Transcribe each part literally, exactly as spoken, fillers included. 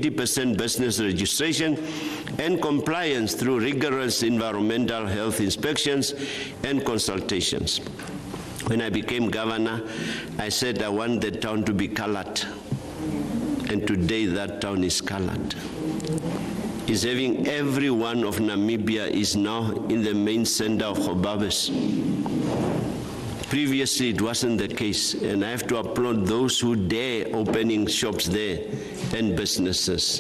eighty percent business registration and compliance through rigorous environmental health inspections and consultations. When I became governor, I said I want the town to be colored. And today that town is colored. Is having every one of Namibia is now in the main center of Gobabis. Previously it wasn't the case, and I have to applaud those who dare opening shops there and businesses.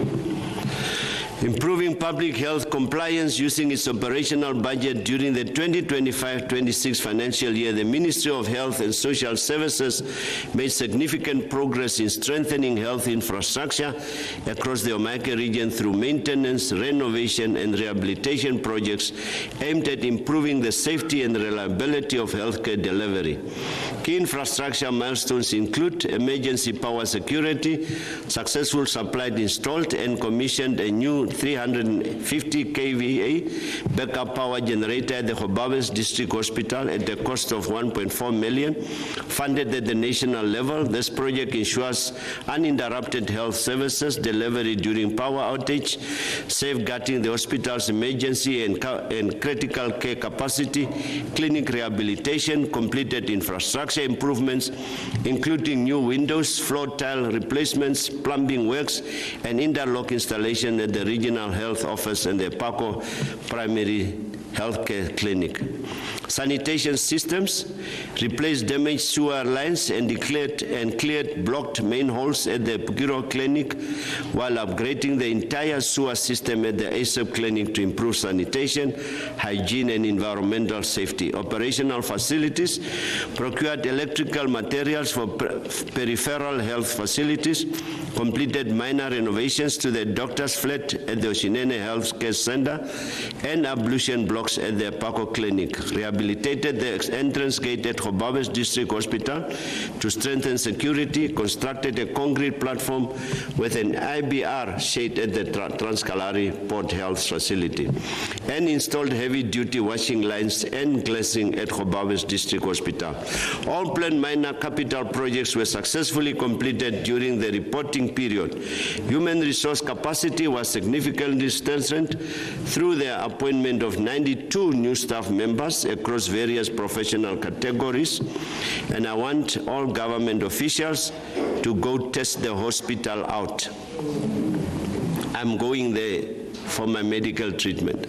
Improving public health compliance using its operational budget during the twenty twenty-five twenty-six financial year, the Ministry of Health and Social Services made significant progress in strengthening health infrastructure across the Omake region through maintenance, renovation, and rehabilitation projects aimed at improving the safety and reliability of healthcare delivery. Key infrastructure milestones include emergency power security, successful supply installed and commissioned a new three hundred fifty K V A backup power generator at the Gobabis District Hospital at the cost of one point four million dollars, funded at the national level. This project ensures uninterrupted health services delivery during power outage, safeguarding the hospital's emergency and, and critical care capacity, clinic rehabilitation, completed infrastructure improvements, including new windows, floor tile replacements, plumbing works, and interlock installation at the regional health office and the Paco primary healthcare clinic. Sanitation systems replaced damaged sewer lines and declared and cleared blocked manholes at the Pukiro clinic, while upgrading the entire sewer system at the ASAP clinic to improve sanitation, hygiene, and environmental safety. Operational facilities procured electrical materials for per peripheral health facilities, completed minor renovations to the doctor's flat at the Oshinene Health Care Center and ablution blocks at the Paco clinic. Rehabilitated the entrance gate at Gobabis District Hospital to strengthen security, constructed a concrete platform with an I B R shade at the Trans-Kalahari Port Health Facility, and installed heavy-duty washing lines and glazing at Gobabis District Hospital. All planned minor capital projects were successfully completed during the reporting period. Human resource capacity was significantly strengthened through the appointment of ninety-two new staff members across various professional categories, and I want all government officials to go test the hospital out. I'm going there for my medical treatment.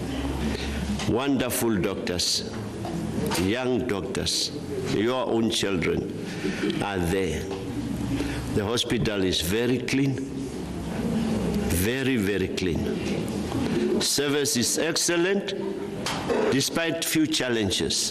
Wonderful doctors, young doctors, your own children are there. The hospital is very clean, very, very clean. Service is excellent, despite few challenges.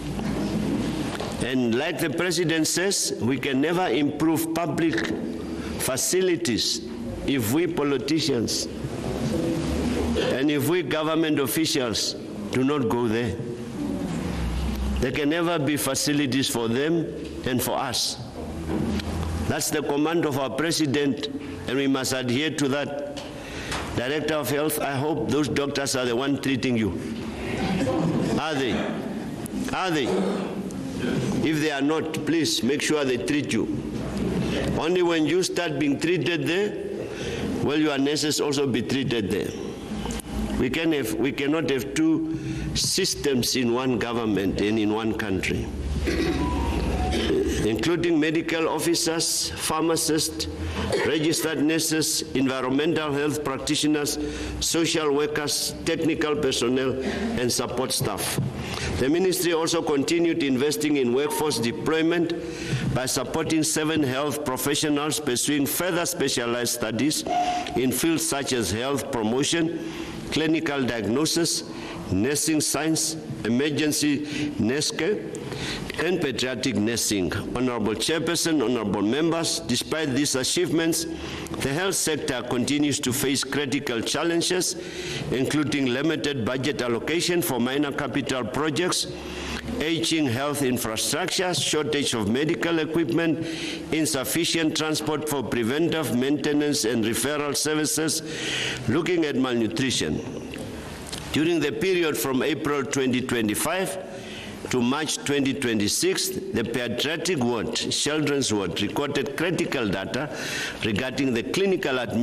And like the President says, we can never improve public facilities if we politicians and if we government officials do not go there. There can never be facilities for them and for us. That's the command of our President, and we must adhere to that. Director of Health, I hope those doctors are the ones treating you. Are they? Are they? If they are not, please make sure they treat you. Only when you start being treated there, will your nurses also be treated there. We, can have, we cannot have two systems in one government and in one country, including medical officers, pharmacists, registered nurses, environmental health practitioners, social workers, technical personnel, and support staff. The ministry also continued investing in workforce deployment by supporting seven health professionals pursuing further specialized studies in fields such as health promotion, clinical diagnosis, nursing science, emergency nurse care, and pediatric nursing. Honorable Chairperson, honorable members, despite these achievements, the health sector continues to face critical challenges, including limited budget allocation for minor capital projects, aging health infrastructure, shortage of medical equipment, insufficient transport for preventive maintenance and referral services, looking at malnutrition. During the period from April twenty twenty-five to March twenty twenty-six, the pediatric ward, children's ward, recorded critical data regarding the clinical administration